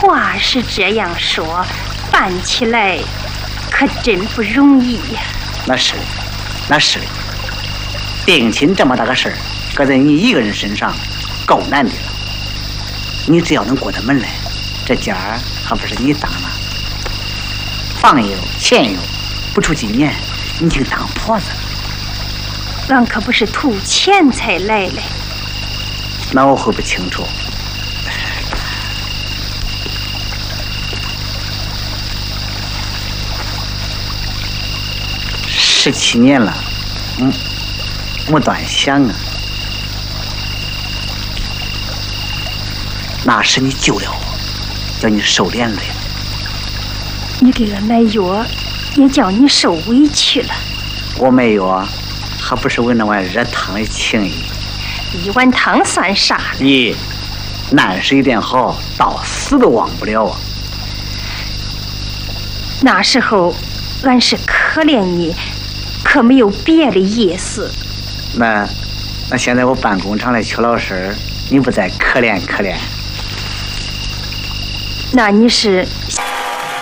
话是这样说，办起来可真不容易呀。 那是的，定亲这么大个事儿，搁在你一个人身上，够难的了。你只要能过得门来，这家还不是你当了？房有钱有，不出几年，你就当婆子了。 俺可不是图钱才来嘞。 那我会不清楚。17年了，没断想啊。那是你救了我，叫你受连累了。 你给俺买药，也叫你受委屈了。 我买药，还不是为那碗热汤的情谊。 一碗汤算啥了？ 咦，难是一点好，到死都忘不了啊。 那时候，俺是可怜你，可没有别的意思。 那现在我办工厂的邱老师，你不再可怜可怜？ 那你是